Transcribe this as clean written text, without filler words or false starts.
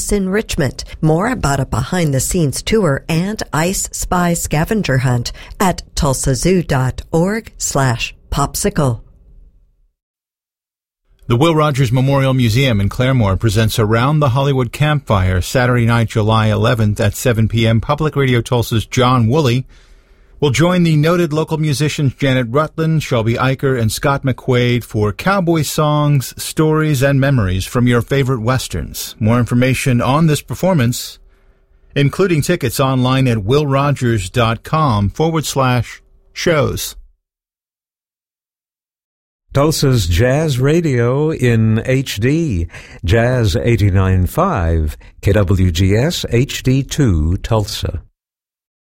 Artists Enrichment. More about a behind-the-scenes tour and Ice Spy scavenger hunt at tulsazoo.org/popsicle. The Will Rogers Memorial Museum in Claremore presents Around the Hollywood Campfire, Saturday night, July 11th at 7 p.m. Public Radio Tulsa's John Woolley will join the noted local musicians Janet Rutland, Shelby Eicher, and Scott McQuaid for cowboy songs, stories, and memories from your favorite westerns. More information on this performance, including tickets, online at willrogers.com/shows. Tulsa's Jazz Radio in HD, Jazz 89.5, KWGS HD2 Tulsa.